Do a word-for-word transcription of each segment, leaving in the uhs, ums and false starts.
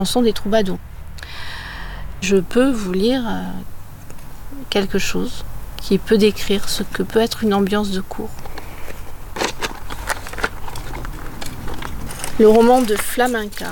Chanson des troubadours. Je peux vous lire euh, quelque chose qui peut décrire ce que peut être une ambiance de cour. Le roman de Flamenca.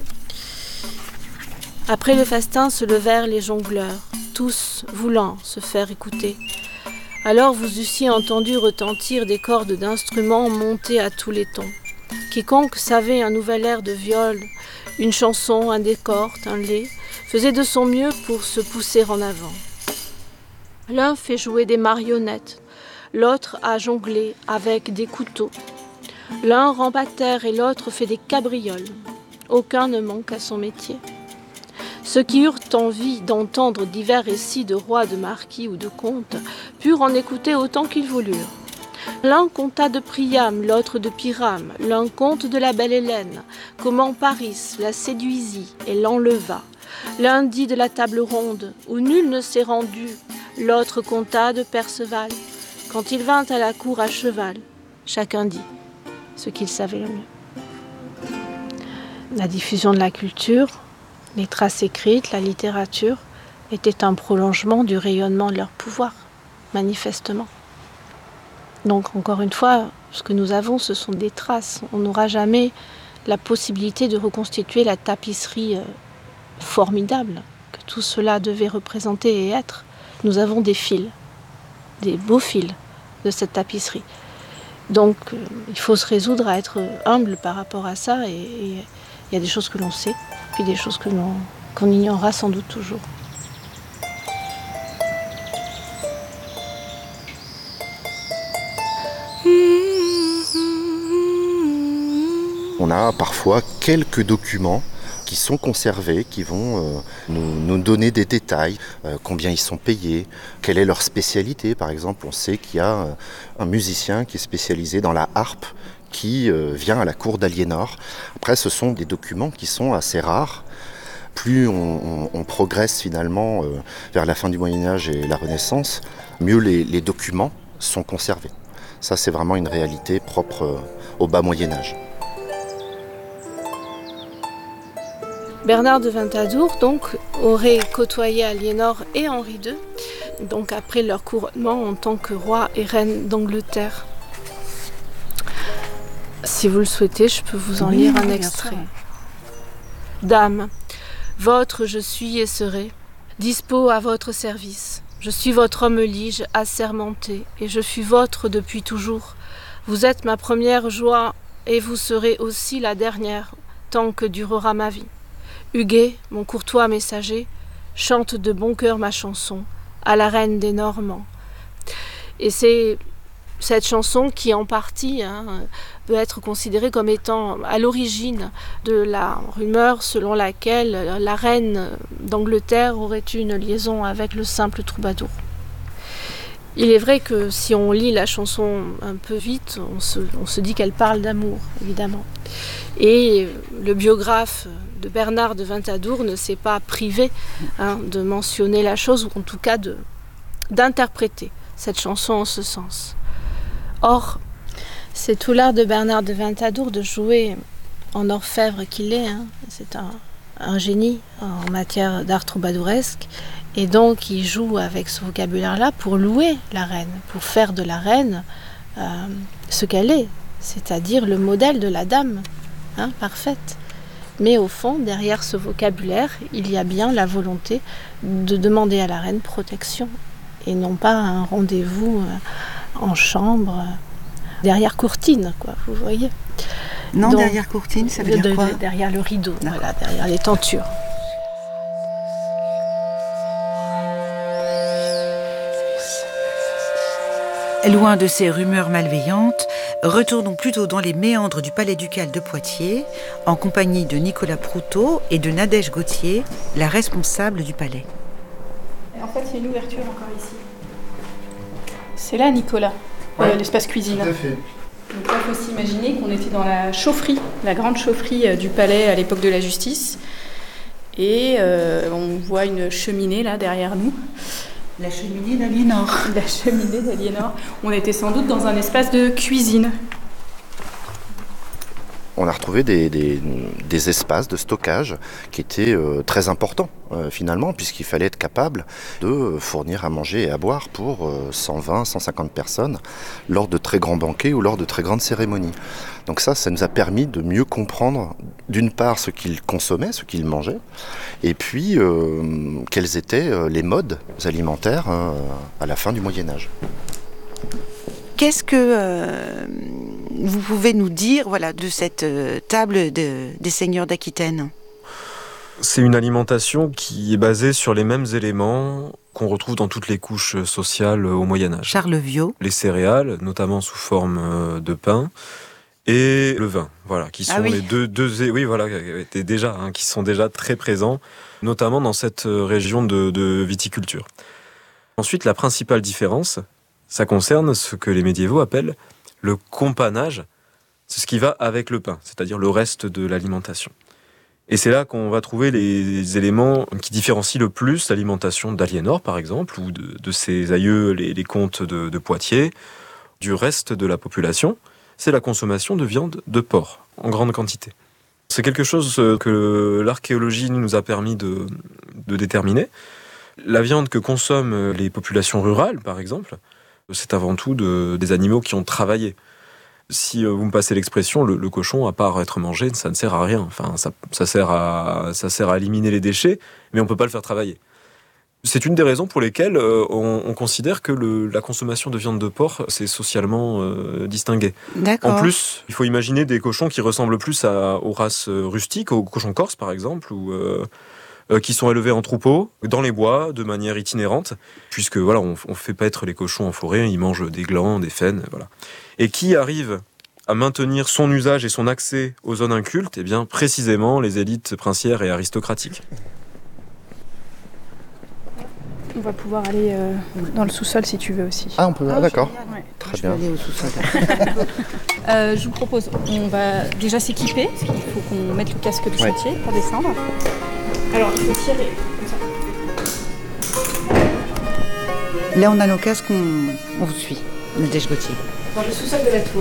Après le festin se levèrent les jongleurs, tous voulant se faire écouter. Alors vous eussiez entendu retentir des cordes d'instruments montés à tous les tons. Quiconque savait un nouvel air de viol, une chanson, un décor, un lait, faisait de son mieux pour se pousser en avant. L'un fait jouer des marionnettes, l'autre a jonglé avec des couteaux. L'un rampe à terre et l'autre fait des cabrioles. Aucun ne manque à son métier. Ceux qui eurent envie d'entendre divers récits de rois, de marquis ou de comtes purent en écouter autant qu'ils voulurent. L'un conta de Priam, l'autre de Pyrame, l'un conte de la belle Hélène, comment Paris la séduisit et l'enleva. L'un dit de la table ronde, où nul ne s'est rendu, l'autre conta de Perceval, quand il vint à la cour à cheval. Chacun dit ce qu'il savait le mieux. La diffusion de la culture, les traces écrites, la littérature, étaient un prolongement du rayonnement de leur pouvoir, manifestement. Donc, encore une fois, ce que nous avons, ce sont des traces. On n'aura jamais la possibilité de reconstituer la tapisserie euh, formidable que tout cela devait représenter et être. Nous avons des fils, des beaux fils de cette tapisserie. Donc, euh, il faut se résoudre à être humble par rapport à ça. Et il y a des choses que l'on sait, puis des choses que l'on, qu'on ignorera sans doute toujours. On a parfois quelques documents qui sont conservés, qui vont euh, nous, nous donner des détails, euh, combien ils sont payés, quelle est leur spécialité. Par exemple, on sait qu'il y a euh, un musicien qui est spécialisé dans la harpe qui euh, vient à la cour d'Aliénor. Après, ce sont des documents qui sont assez rares. Plus on, on, on progresse finalement euh, vers la fin du Moyen-Âge et la Renaissance, mieux les, les documents sont conservés. Ça, c'est vraiment une réalité propre euh, au bas Moyen-Âge. Bernard de Ventadour donc, aurait côtoyé Aliénor et Henri deux, donc après leur couronnement en tant que roi et reine d'Angleterre. Si vous le souhaitez, je peux vous en oui, lire oui, un bien extrait. sûr. Dame, votre je suis et serai, dispo à votre service. Je suis votre homme lige assermenté, et je fus votre depuis toujours. Vous êtes ma première joie, et vous serez aussi la dernière, tant que durera ma vie. Huguet, mon courtois messager, chante de bon cœur ma chanson, à la reine des Normands. Et c'est cette chanson qui, en partie, hein, peut être considérée comme étant à l'origine de la rumeur selon laquelle la reine d'Angleterre aurait eu une liaison avec le simple troubadour. Il est vrai que si on lit la chanson un peu vite, on se, on se dit qu'elle parle d'amour, évidemment. Et le biographe de Bernard de Ventadour ne s'est pas privé hein, de mentionner la chose, ou en tout cas de, d'interpréter cette chanson en ce sens. Or, c'est tout l'art de Bernard de Ventadour de jouer en orfèvre qu'il est. Hein. C'est un, un génie en matière d'art troubadouresque. Et donc, il joue avec ce vocabulaire-là pour louer la reine, pour faire de la reine euh, ce qu'elle est, c'est-à-dire le modèle de la dame, hein, parfaite. Mais au fond, derrière ce vocabulaire, il y a bien la volonté de demander à la reine protection, et non pas un rendez-vous euh, en chambre, euh, derrière courtine, quoi, vous voyez. Non, donc, derrière courtine, ça veut dire de, quoi? de, Derrière le rideau, voilà, derrière les tentures. Loin de ces rumeurs malveillantes, retournons plutôt dans les méandres du palais ducal de Poitiers, en compagnie de Nicolas Proutot et de Nadège Gauthier, la responsable du palais. En fait, il y a une ouverture encore ici. C'est là, Nicolas, ouais, euh, l'espace cuisine. Tout à fait. Donc là, il faut s'imaginer qu'on était dans la chaufferie, la grande chaufferie du palais à l'époque de la justice. Et euh, on voit une cheminée là derrière nous. La cheminée d'Aliénor. La cheminée d'Aliénor. On était sans doute dans un espace de cuisine. On on a retrouvé des, des, des espaces de stockage qui étaient euh, très importants euh, finalement, puisqu'il fallait être capable de fournir à manger et à boire pour euh, cent vingt, cent cinquante personnes lors de très grands banquets ou lors de très grandes cérémonies. Donc ça, ça nous a permis de mieux comprendre d'une part ce qu'ils consommaient, ce qu'ils mangeaient, et puis euh, quels étaient euh, les modes alimentaires euh, à la fin du Moyen-Âge. Qu'est-ce que euh, vous pouvez nous dire voilà, de cette euh, table de, des seigneurs d'Aquitaine ? C'est une alimentation qui est basée sur les mêmes éléments qu'on retrouve dans toutes les couches sociales au Moyen-Âge. Charles Viot. Les céréales, notamment sous forme de pain, et le vin, voilà, qui sont ah oui. les deux, deux, oui, voilà, déjà, hein, qui sont déjà très présents, notamment dans cette région de, de viticulture. Ensuite, la principale différence, ça concerne ce que les médiévaux appellent le companage, c'est ce qui va avec le pain, c'est-à-dire le reste de l'alimentation. Et c'est là qu'on va trouver les éléments qui différencient le plus l'alimentation d'Aliénor, par exemple, ou de, de ses aïeux, les, les comtes de, de Poitiers, du reste de la population, c'est la consommation de viande de porc, en grande quantité. C'est quelque chose que l'archéologie nous a permis de, de déterminer. La viande que consomment les populations rurales, par exemple, c'est avant tout de, des animaux qui ont travaillé. Si vous me passez l'expression, le, le cochon, à part être mangé, ça ne sert à rien. Enfin, ça, ça, sert à, ça sert à éliminer les déchets, mais on ne peut pas le faire travailler. C'est une des raisons pour lesquelles euh, on, on considère que le, la consommation de viande de porc, c'est socialement euh, distingué. D'accord. En plus, il faut imaginer des cochons qui ressemblent plus à, aux races rustiques, aux cochons corses par exemple, ou... Euh, Euh, qui sont élevés en troupeau, dans les bois, de manière itinérante, puisque voilà, on ne fait pas être les cochons en forêt, ils mangent des glands, des faines, voilà. Et qui arrive à maintenir son usage et son accès aux zones incultes, eh bien précisément les élites princières et aristocratiques. On va pouvoir aller euh, dans le sous-sol si tu veux aussi. Ah, on peut, ah, d'accord. Ouais. Très Je bien. peux aller au sous-sol. euh, je vous propose, on va déjà s'équiper, parce qu'il faut qu'on mette le casque de ouais. chantier pour descendre. Alors, il faut tirer, comme ça. Là, on a nos casques, on, on vous suit. Nadège Gauthier. Dans le sous-sol de la tour.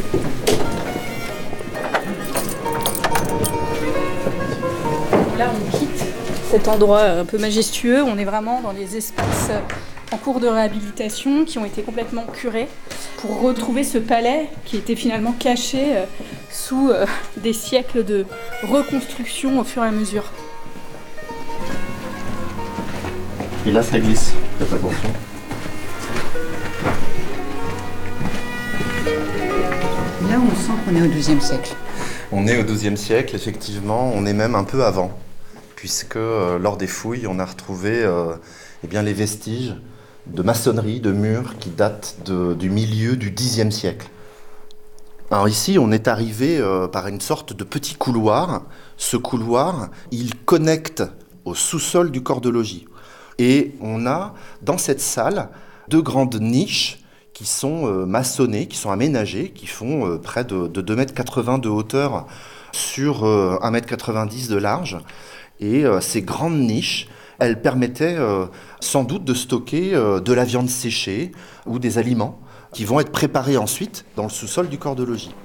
Là, on quitte cet endroit un peu majestueux. On est vraiment dans des espaces en cours de réhabilitation qui ont été complètement curés pour retrouver ce palais qui était finalement caché sous des siècles de reconstruction au fur et à mesure. Et là, ça glisse. Faites attention. Là, on sent qu'on est au douzième siècle. On est au douzième siècle, effectivement. On est même un peu avant, puisque euh, lors des fouilles, on a retrouvé euh, eh bien, les vestiges de maçonnerie, de murs qui datent de, du milieu du dixième siècle. Alors ici, on est arrivé euh, par une sorte de petit couloir. Ce couloir, il connecte au sous-sol du corps de logis. Et on a dans cette salle deux grandes niches qui sont euh, maçonnées, qui sont aménagées, qui font euh, près de, de deux mètres quatre-vingts de hauteur sur euh, un mètre quatre-vingt-dix de large. Et euh, ces grandes niches, elles permettaient euh, sans doute de stocker euh, de la viande séchée ou des aliments qui vont être préparés ensuite dans le sous-sol du corps de logis.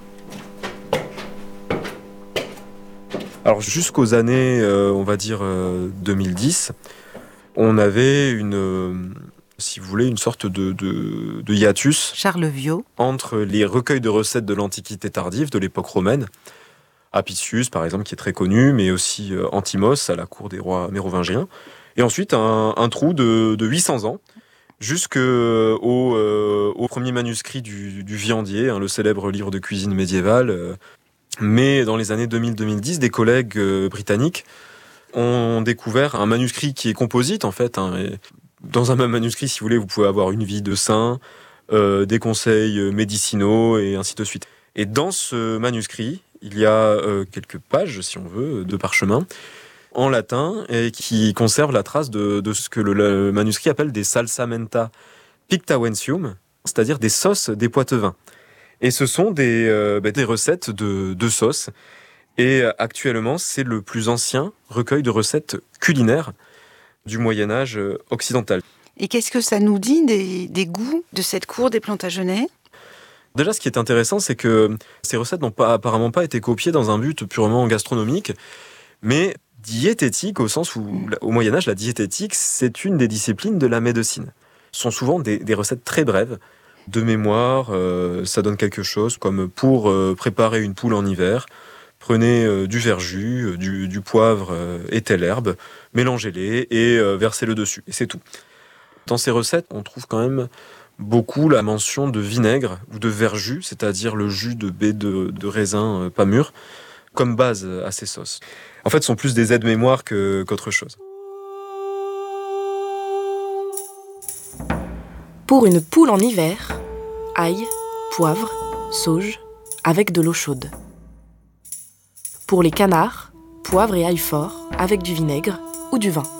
Alors jusqu'aux années, euh, on va dire, euh, deux mille dix, on avait une, euh, si vous voulez, une sorte de, de, de hiatus Charles Viot. entre les recueils de recettes de l'Antiquité tardive, de l'époque romaine, Apicius par exemple, qui est très connu, mais aussi euh, Antimos à la cour des rois mérovingiens, et ensuite un, un trou de, de huit cents ans, jusqu'au euh, au premier manuscrit du, du Viandier, hein, le célèbre livre de cuisine médiévale. Euh, mais dans les années deux mille à deux mille dix, des collègues euh, britanniques ont découvert un manuscrit qui est composite, en fait. Hein, et dans un même manuscrit, si vous voulez, vous pouvez avoir une vie de saint, euh, des conseils médicinaux, et ainsi de suite. Et dans ce manuscrit, il y a euh, quelques pages, si on veut, de parchemin, en latin, et qui conservent la trace de, de ce que le, le manuscrit appelle des salsamenta pictavensium, c'est-à-dire des sauces des Poitevins. Et ce sont des, euh, bah, des recettes de, de sauces. Et actuellement, c'est le plus ancien recueil de recettes culinaires du Moyen-Âge occidental. Et qu'est-ce que ça nous dit des, des goûts de cette cour des Plantagenets ? Déjà, ce qui est intéressant, c'est que ces recettes n'ont pas, apparemment pas été copiées dans un but purement gastronomique, mais diététique, au sens où, au Moyen-Âge, la diététique, c'est une des disciplines de la médecine. Ce sont souvent des, des recettes très brèves, de mémoire, euh, ça donne quelque chose, comme pour euh, préparer une poule en hiver, prenez euh, du verjus, euh, du, du poivre euh, et telle herbe, mélangez-les et euh, versez-le dessus, et c'est tout. Dans ces recettes, on trouve quand même beaucoup la mention de vinaigre ou de verjus, c'est-à-dire le jus de baies de, de raisin euh, pas mûr, comme base à ces sauces. En fait, ce sont plus des aides-mémoire que, qu'autre chose. Pour une poule en hiver, ail, poivre, sauge, avec de l'eau chaude. Pour les canards, poivre et ail fort, avec du vinaigre ou du vin.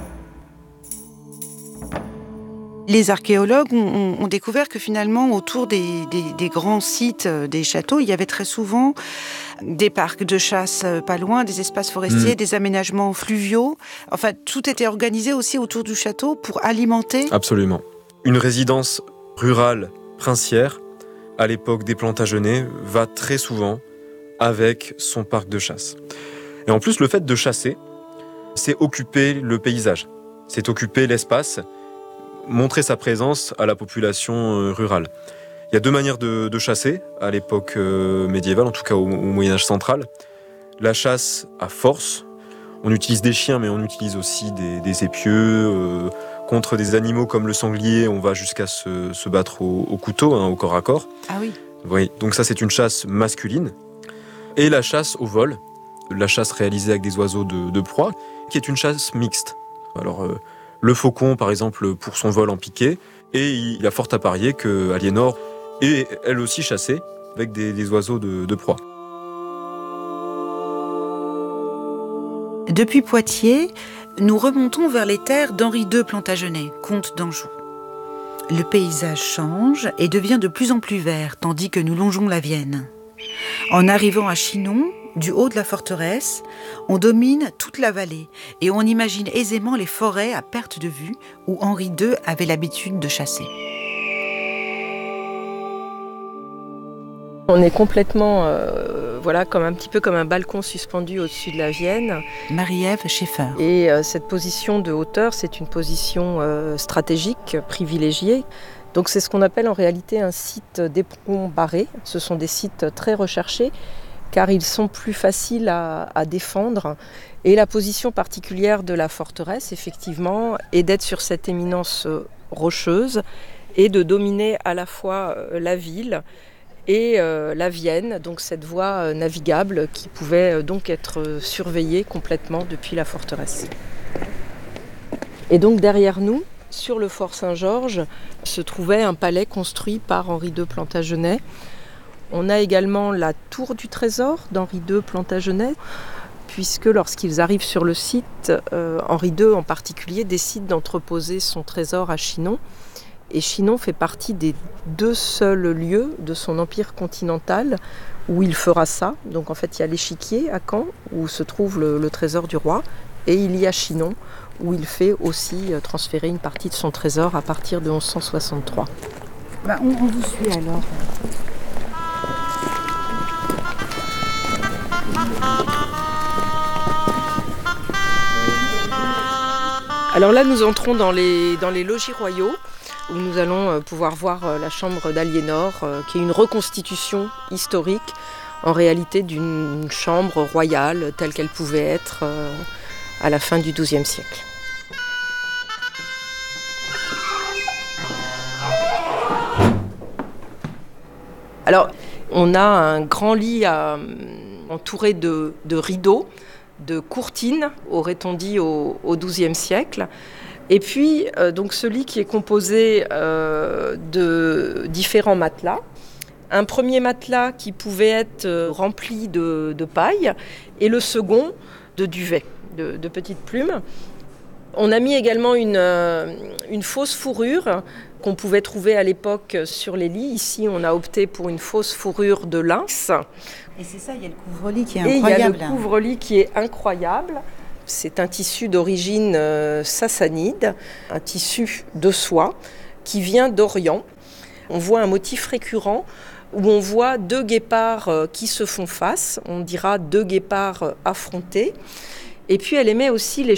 Les archéologues ont, ont découvert que finalement, autour des, des, des grands sites des châteaux, il y avait très souvent des parcs de chasse pas loin, des espaces forestiers, mmh. des aménagements fluviaux. Enfin, tout était organisé aussi autour du château pour alimenter... Absolument. Une résidence rurale princière, à l'époque des Plantagenets, va très souvent avec son parc de chasse. Et en plus, le fait de chasser, c'est occuper le paysage, c'est occuper l'espace, montrer sa présence à la population rurale. Il y a deux manières de, de chasser à l'époque médiévale, en tout cas au, au Moyen-Âge central. La chasse à force, on utilise des chiens, mais on utilise aussi des, des épieux. Euh, contre des animaux comme le sanglier, on va jusqu'à se, se battre au, au couteau, hein, au corps à corps. Ah oui. Oui. Donc ça, c'est une chasse masculine. Et la chasse au vol, la chasse réalisée avec des oiseaux de, de proie, qui est une chasse mixte. Alors, euh, le faucon, par exemple, pour son vol en piqué, et il a fort à parier que Aliénor est elle aussi chassée avec des, des oiseaux de, de proie. Depuis Poitiers, nous remontons vers les terres d'Henri deux Plantagenet, comte d'Anjou. Le paysage change et devient de plus en plus vert, tandis que nous longeons la Vienne. En arrivant à Chinon, du haut de la forteresse, on domine toute la vallée et on imagine aisément les forêts à perte de vue où Henri deux avait l'habitude de chasser. On est complètement, euh, voilà, comme un petit peu comme un balcon suspendu au-dessus de la Vienne. Marie-Ève Schaeffer. Et euh, cette position de hauteur, c'est une position euh, stratégique, privilégiée. Donc c'est ce qu'on appelle en réalité un site d'éperon barré. Ce sont des sites très recherchés car ils sont plus faciles à, à défendre. Et la position particulière de la forteresse, effectivement, est d'être sur cette éminence rocheuse et de dominer à la fois la ville et euh, la Vienne, donc cette voie euh, navigable qui pouvait euh, donc être surveillée complètement depuis la forteresse. Et donc derrière nous, sur le fort Saint-Georges, se trouvait un palais construit par Henri deux Plantagenet. On a également la tour du trésor d'Henri deux Plantagenet, puisque lorsqu'ils arrivent sur le site, euh, Henri deux en particulier décide d'entreposer son trésor à Chinon. Et Chinon fait partie des deux seuls lieux de son empire continental où il fera ça. Donc en fait, il y a l'échiquier à Caen, où se trouve le, le trésor du roi, et il y a Chinon, où il fait aussi transférer une partie de son trésor à partir de onze cent soixante-trois. Bah, on, on vous suit alors. Alors là, nous entrons dans les, dans les logis royaux, où nous allons pouvoir voir la chambre d'Aliénor, qui est une reconstitution historique, en réalité, d'une chambre royale telle qu'elle pouvait être à la fin du douzième siècle. Alors, on a un grand lit à, entouré de, de rideaux, de courtines, aurait-on dit, au, au douzième siècle. Et puis, euh, donc, ce lit qui est composé euh, de différents matelas. Un premier matelas qui pouvait être euh, rempli de, de paille et le second de duvet, de, de petites plumes. On a mis également une, euh, une fausse fourrure qu'on pouvait trouver à l'époque sur les lits. Ici, on a opté pour une fausse fourrure de lynx. Et c'est ça, il y a le couvre-lit qui est et incroyable. Et il y a le couvre-lit qui est incroyable. C'est un tissu d'origine euh, sassanide, un tissu de soie qui vient d'Orient. On voit un motif récurrent où on voit deux guépards qui se font face, on dira deux guépards affrontés. Et puis elle émet aussi les